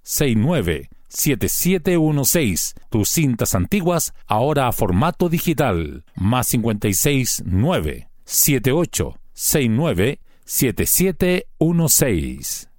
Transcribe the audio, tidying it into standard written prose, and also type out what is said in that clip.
7869-7716. Tus cintas antiguas ahora a formato digital. Más 569-7869-7716.